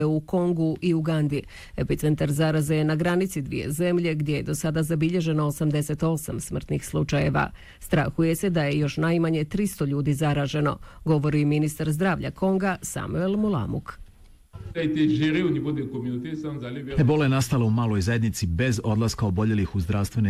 u Kongu i Ugandi. Epicentar zaraze je na granici dvije zemlje gdje je do sada zabilježeno 88 smrtnih slučajeva. Strahuje se da je još najmanje 300 ljudi zaraženo, govori ministar zdravlja Konga Samuel Mulamuk. Ebola je nastala u maloj zajednici bez odlaska oboljelih u zdravstvene